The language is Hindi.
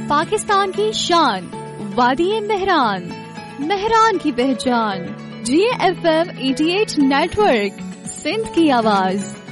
पाकिस्तान की शान, वादी मेहरान, मेहरान की पहचान, GFM 88 नेटवर्क, सिंध की आवाज।